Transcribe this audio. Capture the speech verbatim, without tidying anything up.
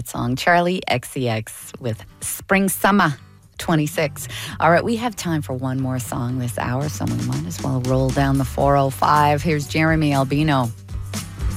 that song. Charlie X C X with Spring Summer twenty-six. All right, we have time for one more song this hour, so we might as well roll down the four oh five. Here's Jeremy Albino.